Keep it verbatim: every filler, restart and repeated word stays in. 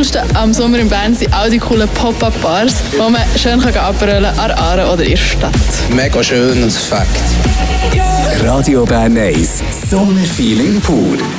Coolste am Sommer in Bern sind auch die coolen Pop-Up-Bars, wo man schön abrollen kann an der Aare oder in der Stadt. Mega schön und Fakt. Radio Bern eins, Sommerfeeling pur.